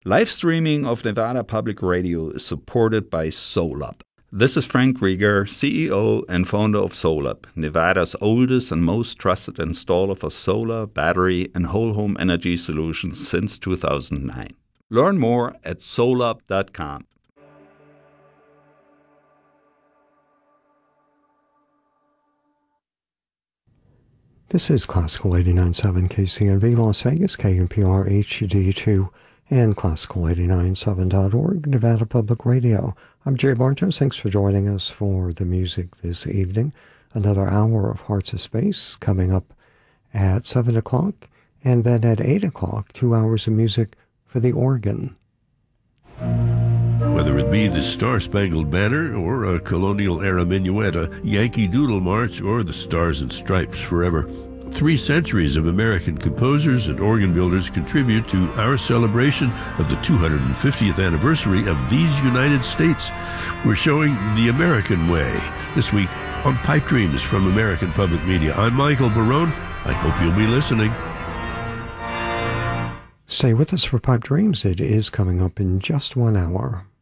Live streaming of Nevada Public Radio is supported by SolUp. This is Frank Rieger, CEO and founder of SolUp, Nevada's oldest and most trusted installer for solar, battery, and whole home energy solutions since 2009. Learn more at solup.com. This is Classical 89.7 KCNV Las Vegas, KNPR HD2, and Classical897.org, Nevada Public Radio. I'm Jay Bartos. Thanks for joining us for the music this evening. Another hour of Hearts of Space coming up at 7 o'clock, and then at 8 o'clock, 2 hours of music for the organ. Whether it be the Star-Spangled Banner or a colonial-era minuet, a Yankee Doodle March, or the Stars and Stripes Forever, 3 centuries of American composers and organ builders contribute to our celebration of the 250th anniversary of these United States. We're showing the American way this week on Pipe Dreams from American Public Media. I'm Michael Barone. I hope you'll be listening. Stay with us for Pipe Dreams. It is coming up in just 1 hour.